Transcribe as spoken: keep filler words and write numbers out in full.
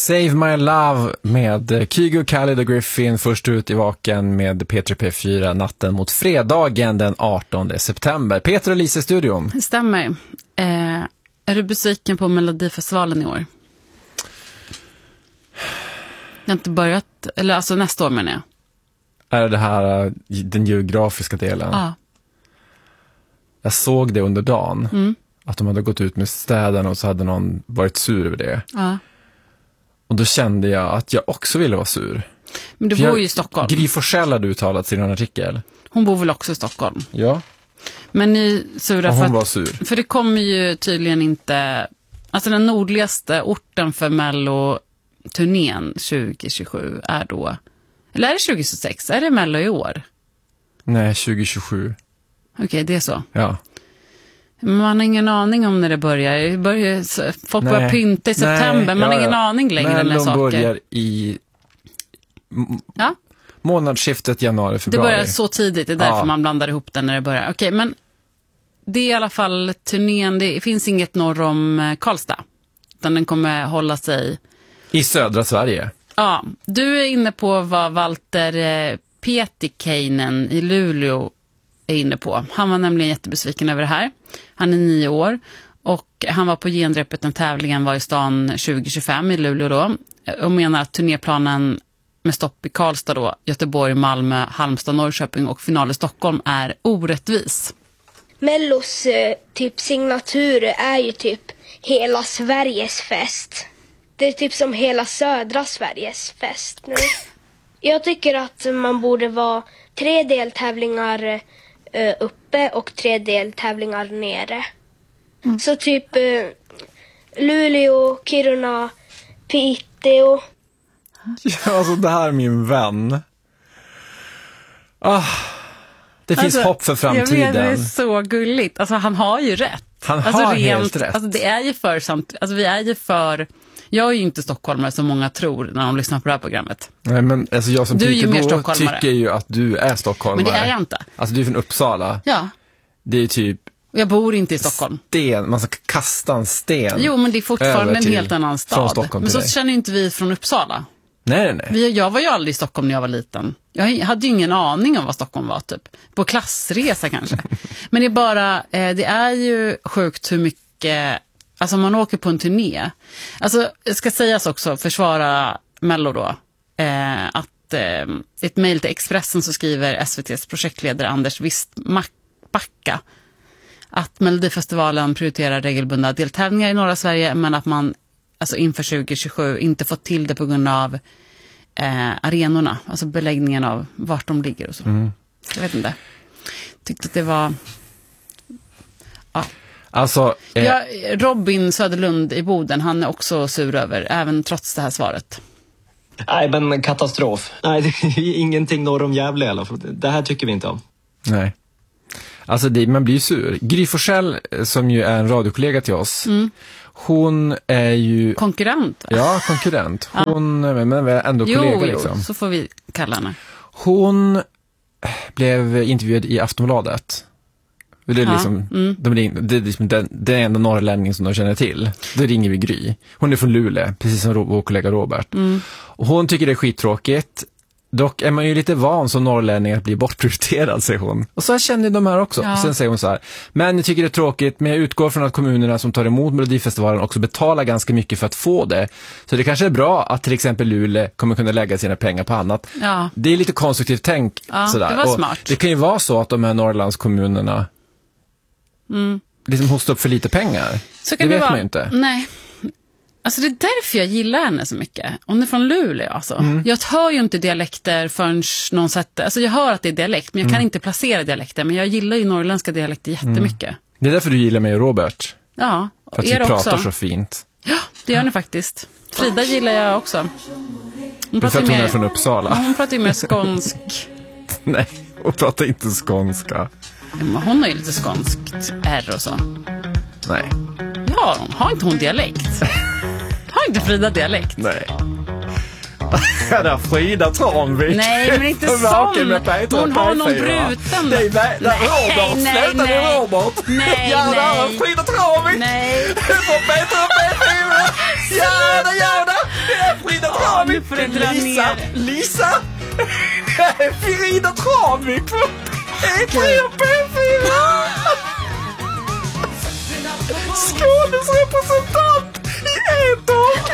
Save My Love med Kygo, Khalid och Griffin först ut i vaken med P tre P fyra natten mot fredagen den artonde september. Peter och Lisa i studion. Det stämmer. Eh, är du besviken på Melodifestivalen i år? Jag har inte börjat, eller alltså nästa år menar jag. Är det här den geografiska delen? Ja. Jag såg det under dagen. Mm. Att de hade gått ut med städerna och så hade någon varit sur över det. Ja. Och då kände jag att jag också ville vara sur. Men du För bor jag, ju i Stockholm. Gry Forssell hade uttalat sin artikel. Hon bor väl också i Stockholm. Ja. Men ni sura och för hon att, var sur. För det kommer ju tydligen inte... Alltså den nordligaste orten för Mello-turnén tjugo tjugosju är då... Eller är det tjugo tjugosex? Är det Mello i år? Nej, tjugo tjugosju. Okej, okay, det är så. Ja. Man har ingen aning om när det börjar. Det börjar folk Nej. börjar pynta i september. Nej, Man har ja, ingen ja. aning längre när saker. börjar i m- ja? månadsskiftet januari, Det februari. börjar så tidigt. Det är därför Ja. man blandar ihop den när det börjar. Okej, okay, men det är i alla fall turnén. Det finns inget norr om Karlstad. Utan den kommer hålla sig... I södra Sverige. Ja, du är inne på vad Walter Pietikäinen i Luleå är inne på. Han var nämligen jättebesviken över det här. Han är nio år och han var på genrepet när tävlingen var i stan tjugo tjugofem i Luleå då. Och menar att turnéplanen med stopp i Karlstad då, Göteborg, Malmö, Halmstad, Norrköping och final i Stockholm är orättvis. Mellos eh, typ signatur är ju typ hela Sveriges fest. Det är typ som hela södra Sveriges fest nu. Jag tycker att man borde vara tre deltävlingar eh, uppe och tre deltävlingar nere. Mm. Så typ eh, Luleå, Kiruna, Piteå. Ja, alltså det här är min vän. Ah, det finns alltså, hopp för framtiden. Jag vet, det är så gulligt. Alltså han har ju rätt. Han alltså, har rent, helt rätt. Alltså det är ju för samt, alltså vi är ju för... Jag är ju inte stockholmare som många tror när de lyssnar på det här programmet. Nej, men alltså jag som du är ju mer Piteå stockholmare. tycker ju att du är stockholmare. Men det är jag inte. Alltså du är från Uppsala. Ja. Det är typ... Jag bor inte i Stockholm. Sten, man ska kasta en sten. Jo, men det är fortfarande en till, helt annan stad. Men så dig. känner ju inte vi från Uppsala. Nej, nej, nej. Vi, jag var ju aldrig i Stockholm när jag var liten. Jag hade ju ingen aning om vad Stockholm var typ. På klassresa kanske. Men det är bara, eh, det är ju sjukt hur mycket, alltså man åker på en turné. Alltså, det ska sägas också, försvara Mello då, eh, att eh, ett mejl till Expressen så skriver S V T:s projektledare Anders Wistbacka att Melodifestivalen prioriterar regelbundna deltävlingar i norra Sverige, men att man alltså inför tjugo tjugosju inte fått till det på grund av eh, arenorna, alltså beläggningen av vart de ligger och så. Mm. Jag vet inte. Tyckte att det var... Ja. Alltså, eh... ja, Robin Söderlund i Boden, han är också sur över, även trots det här svaret. Nej, men katastrof. Nej, det är ingenting norr om Gävle i alla fall. Det här tycker vi inte om. Nej. Alltså det, man blir ju sur. Gry Forssell, som ju är en radiokollega till oss, mm. hon är ju... Konkurrent, va? Ja, konkurrent. Hon ja. men är ändå jo, kollega jo, liksom. Så får vi kalla henne. Hon blev intervjuad i Aftonbladet. Det är ja. liksom, mm. de ring, det är liksom den, den enda norrlänningen som de känner till. Då ringer vi Gry. Hon är från Luleå, precis som vår kollega Robert. Mm. Och hon tycker det är skittråkigt. Dock är man ju lite van som norrlänning att bli bortprioriterad, säger hon. Och så känner de här också. Ja. Och sen säger hon så här: men jag tycker det är tråkigt, men jag utgår från att kommunerna som tar emot Melodifestivalen också betalar ganska mycket för att få det. Så det kanske är bra att till exempel Luleå kommer kunna lägga sina pengar på annat. Ja. Det är lite konstruktivt tänk. Ja, sådär. det var och smart. Det kan ju vara så att de här Norrlandskommunerna mm. liksom hostar upp för lite pengar. Så kan det det vet vara. man ju inte. Nej. Alltså det är därför jag gillar henne så mycket. Hon är från Luleå alltså. Mm. Jag hör ju inte dialekter förrän någon sätter... Alltså jag hör att det är dialekt, men jag mm. kan inte placera dialekter. Men jag gillar ju norrländska dialekter jättemycket. Mm. Det är därför du gillar mig och Robert. Ja, och för att vi pratar också. så fint. Ja, det gör ni faktiskt. Frida gillar jag också. Hon pratar för att hon mer, är från Uppsala. Hon pratar ju mer skånsk. Nej, hon pratar inte skånska. Hon har ju lite skånskt R och så. Nej. Ja, har inte hon dialekt? Har inte Frida dialekt? Nej. Ja, där Frida Tranvik. Nej, men inte sån. Hon har någon bruten. Nej, nej, Robert. Sluta det, Robert. Nej, ja, nej. där är Frida Tranvik. Nej. Du får Peter och P fyra. Ja, det gör det. Det är För att dra Lisa, ner. Lisa! Frida Travik på P tre och P fyra! Skånes representant!